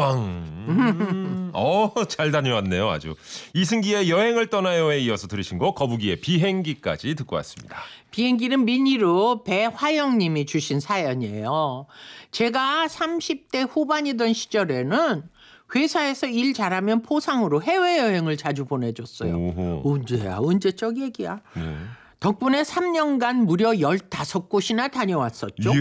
우왕. 잘 다녀왔네요, 아주. 이승기의 여행을 떠나요에 이어서 들으신 곡 거북이의 비행기까지 듣고 왔습니다. 비행기는 미니로 배화영님이 주신 사연이에요. 제가 30대 후반이던 시절에는 회사에서 일 잘하면 포상으로 해외여행을 자주 보내줬어요. 오호. 언제적 얘기야. 덕분에 3년간 무려 15곳이나 다녀왔었죠.